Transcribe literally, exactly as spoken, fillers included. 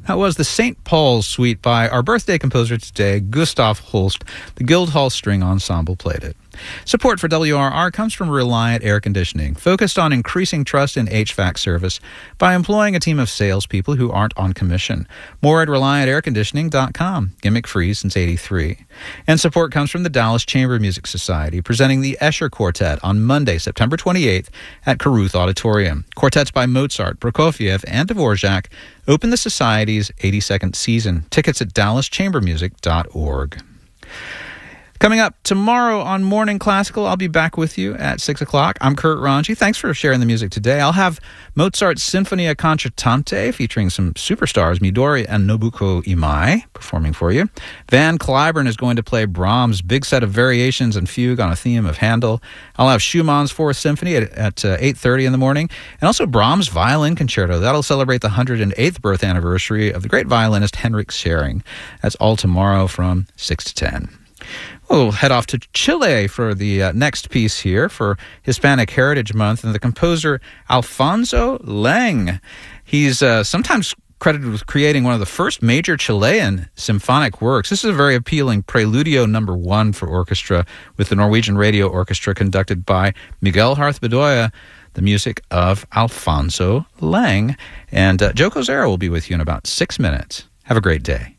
That was the Saint Paul's Suite by our birthday composer today, Gustav Holst. The Guildhall String Ensemble played it. Support for W R R comes from Reliant Air Conditioning, focused on increasing trust in H V A C service by employing a team of salespeople who aren't on commission. More at reliant air conditioning dot com, gimmick free since eighty-three. And support comes from the Dallas Chamber Music Society, presenting the Escher Quartet on Monday, September twenty-eighth at Caruth Auditorium. Quartets by Mozart, Prokofiev, and Dvorak open the Society's eighty-second season. Tickets at dallas chamber music dot org. Coming up tomorrow on Morning Classical, I'll be back with you at six o'clock. I'm Kurt Ranji. Thanks for sharing the music today. I'll have Mozart's Sinfonia Concertante featuring some superstars, Midori and Nobuko Imai, performing for you. Van Cliburn is going to play Brahms' big set of variations and fugue on a theme of Handel. I'll have Schumann's Fourth Symphony at, at uh, eight thirty in the morning, and also Brahms' Violin Concerto. That'll celebrate the one hundred eighth birth anniversary of the great violinist Henrik Schering. That's all tomorrow from six to ten. We'll head off to Chile for the uh, next piece here for Hispanic Heritage Month, and the composer Alfonso Leng. He's uh, sometimes credited with creating one of the first major Chilean symphonic works. This is a very appealing Preludio number one for orchestra with the Norwegian Radio Orchestra conducted by Miguel Harth Bedoya, the music of Alfonso Leng. And uh, Joe Kozera will be with you in about six minutes. Have a great day.